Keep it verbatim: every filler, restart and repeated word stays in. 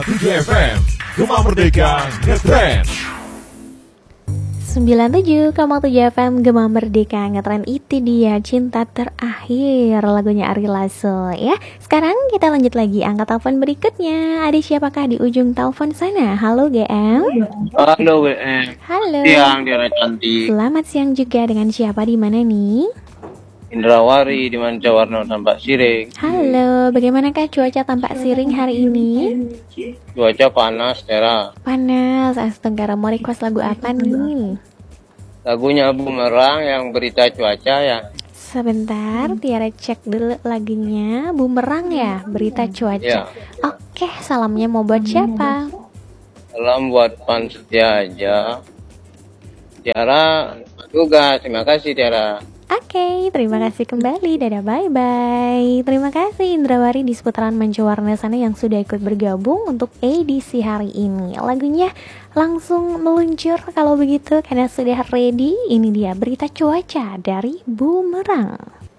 tujuh F M Gema Merdeka Ngetrend. sembilan puluh tujuh koma tujuh F M Gema Merdeka Ngetrend, itu dia Cinta Terakhir, lagunya Ari Lasso ya. Sekarang kita lanjut lagi, angkat telepon berikutnya. Ada siapakah di ujung telepon sana? Halo G M. Halo W M. Halo. Siang Dara cantik. Selamat siang juga, dengan siapa di mana nih? Indrawari di Mancawarno Tampak Siring. Halo, bagaimanakah cuaca Tampak Siring hari ini? Cuaca panas, Dara. Panas, astaga, mau request lagu apa nih? Lagunya Bumerang yang berita cuaca ya. Sebentar, Tiara cek dulu lagunya. Bumerang ya, berita cuaca. Ya. Oke, salamnya mau buat siapa? Salam buat Pan Setia aja. Tiara juga, terima kasih Tiara. Oke, terima kasih kembali. Dadah, bye-bye. Terima kasih Indrawari di seputaran Mancawarna sana yang sudah ikut bergabung untuk edisi hari ini. Lagunya langsung meluncur kalau begitu, karena sudah ready. Ini dia berita cuaca dari Bumerang.